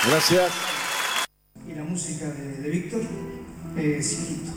Gracias. Y la música de Víctor es Hijito.